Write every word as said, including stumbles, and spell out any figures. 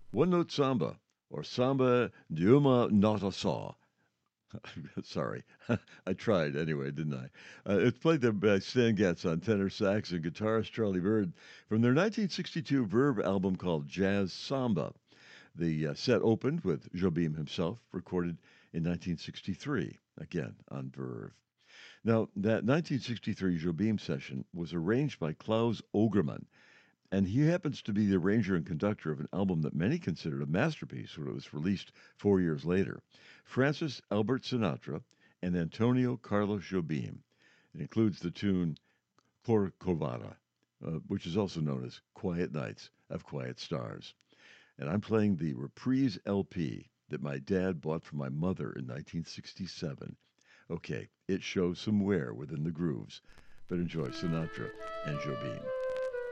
One Note Samba, or Samba de uma nota só. Sorry, I tried anyway, didn't I? Uh, it's played there by Stan Getz on tenor sax and guitarist Charlie Bird from their nineteen sixty-two Verve album called Jazz Samba. The uh, set opened with Jobim himself, recorded in nineteen sixty-three, again on Verve. Now, that nineteen sixty-three Jobim session was arranged by Klaus Ogerman, and he happens to be the arranger and conductor of an album that many considered a masterpiece when it was released four years later, Francis Albert Sinatra and Antonio Carlos Jobim. It includes the tune Corcovado, uh, which is also known as Quiet Nights of Quiet Stars. And I'm playing the Reprise L P that my dad bought for my mother in nineteen sixty-seven. Okay, it shows some wear within the grooves, but enjoy Sinatra and Jobim.